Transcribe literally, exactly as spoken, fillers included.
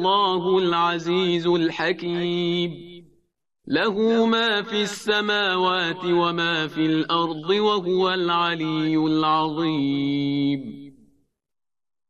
अल्लाहुल अज़ीज़ुल हकीम। लहू मा फिस समावाति व मा फिल अर्दि व हुवल अलियुल अज़ीम।